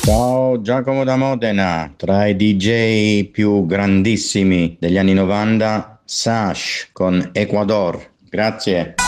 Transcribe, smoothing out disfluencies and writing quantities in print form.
Ciao Giacomo da Modena, tra i DJ più grandissimi degli anni 90, Sash con Ecuador. Grazie.